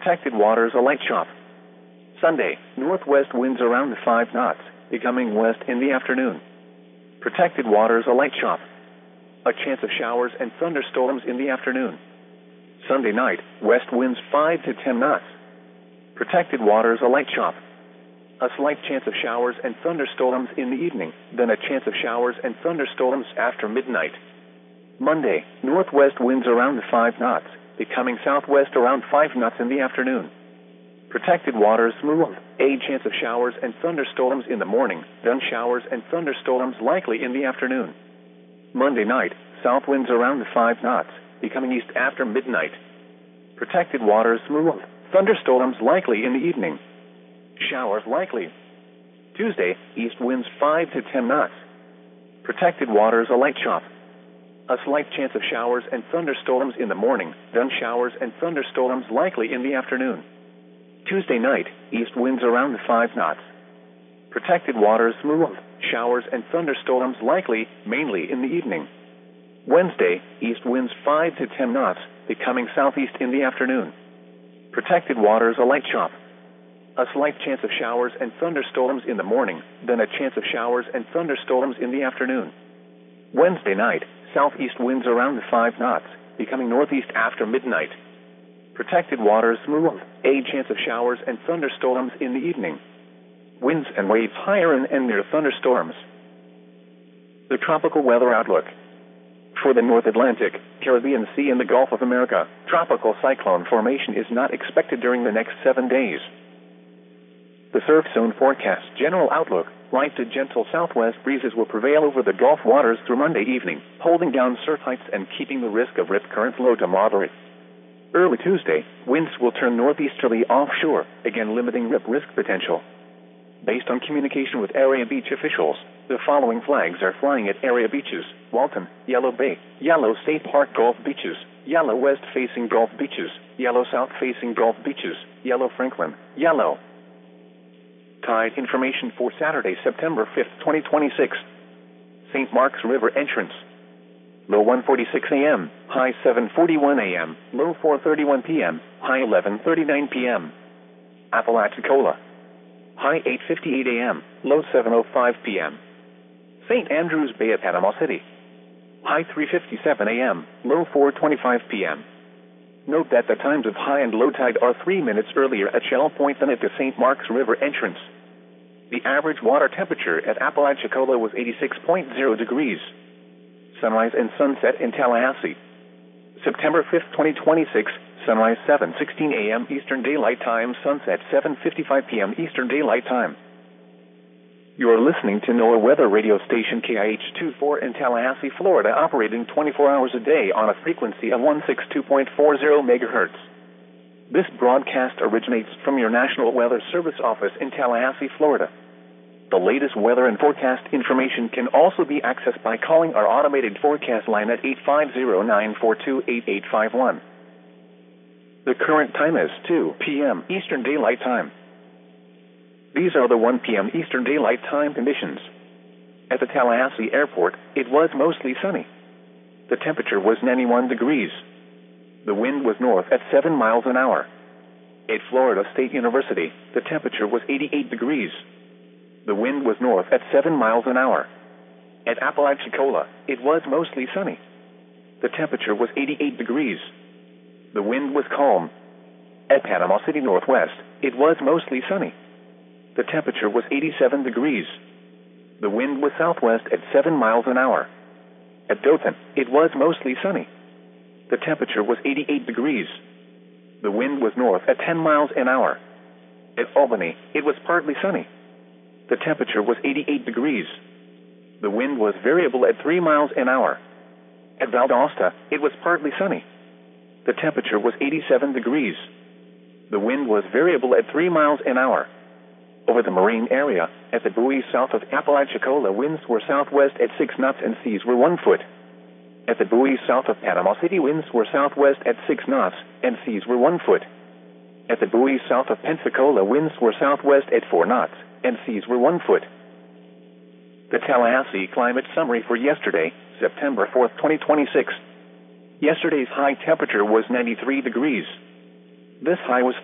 Protected waters a light chop. Sunday, northwest winds around 5 knots, becoming west in the afternoon. Protected waters a light chop. A chance of showers and thunderstorms in the afternoon. Sunday night, west winds 5 to 10 knots. Protected waters a light chop. A slight chance of showers and thunderstorms in the evening, then a chance of showers and thunderstorms after midnight. Monday, northwest winds around 5 knots, becoming southwest around 5 knots in the afternoon. Protected waters smooth, a chance of showers and thunderstorms in the morning, then showers and thunderstorms likely in the afternoon. Monday night, south winds around 5 knots, becoming east after midnight. Protected waters smooth, thunderstorms likely in the evening. Showers likely. Tuesday, east winds 5 to 10 knots. Protected waters a light chop. A slight chance of showers and thunderstorms in the morning, then showers and thunderstorms likely in the afternoon. Tuesday night, east winds around 5 knots. Protected waters smooth, showers and thunderstorms likely, mainly in the evening. Wednesday, east winds 5 to 10 knots, becoming southeast in the afternoon. Protected waters a light chop. A slight chance of showers and thunderstorms in the morning, then a chance of showers and thunderstorms in the afternoon. Wednesday night, southeast winds around 5 knots, becoming northeast after midnight. Protected waters smooth, a chance of showers and thunderstorms in the evening. Winds and waves higher and near thunderstorms. The tropical weather outlook. For the North Atlantic, Caribbean Sea and the Gulf of America, tropical cyclone formation is not expected during the next 7 days. The surf zone forecast general outlook, light to gentle southwest breezes will prevail over the Gulf waters through Monday evening, holding down surf heights and keeping the risk of rip currents low to moderate. Early Tuesday, winds will turn northeasterly offshore, again limiting rip risk potential. Based on communication with area beach officials, the following flags are flying at area beaches: Walton, Yellow Bay, Yellow State Park Gulf Beaches, Yellow West-facing Gulf Beaches, Yellow South-facing Gulf Beaches, Yellow Franklin, Yellow. Tide information for Saturday, September 5th, 2026. St. Mark's River entrance. Low 1:46 a.m., high 7:41 a.m., low 4:31 p.m., high 11:39 p.m. Apalachicola. High 8:58 a.m., low 7:05 p.m. St. Andrews Bay at Panama City. High 3:57 a.m., low 4:25 p.m. Note that the times of high and low tide are 3 minutes earlier at Shell Point than at the St. Mark's River entrance. The average water temperature at Apalachicola was 86.0 degrees. Sunrise and sunset in Tallahassee. September 5th, 2026, sunrise 7:16 a.m. Eastern Daylight Time, sunset 7:55 p.m. Eastern Daylight Time. You are listening to NOAA weather radio station KIH-24 in Tallahassee, Florida, operating 24 hours a day on a frequency of 162.40 MHz. This broadcast originates from your National Weather Service office in Tallahassee, Florida. The latest weather and forecast information can also be accessed by calling our automated forecast line at 850-942-8851. The current time is 2 p.m. Eastern Daylight Time. These are the 1 p.m. Eastern Daylight Time conditions. At the Tallahassee Airport, it was mostly sunny. The temperature was 91 degrees. The wind was north at 7 miles an hour. At Florida State University, the temperature was 88 degrees. The wind was north at 7 miles an hour. At Apalachicola, it was mostly sunny. The temperature was 88 degrees. The wind was calm. At Panama City Northwest, it was mostly sunny. The temperature was 87 degrees. The wind was southwest at 7 miles an hour. At Dothan, it was mostly sunny. The temperature was 88 degrees. The wind was north at 10 miles an hour. At Albany, it was partly sunny. The temperature was 88 degrees. The wind was variable at 3 miles an hour. At Valdosta, it was partly sunny. The temperature was 87 degrees. The wind was variable at 3 miles an hour. Over the marine area, at the buoys south of Apalachicola, winds were southwest at 6 knots and seas were 1 foot. At the buoys south of Panama City, winds were southwest at 6 knots and seas were 1 foot. At the buoys south of Pensacola, winds were southwest at 4 knots and seas were 1 foot. The Tallahassee climate summary for yesterday, September 4th, 2026. Yesterday's high temperature was 93 degrees. This high was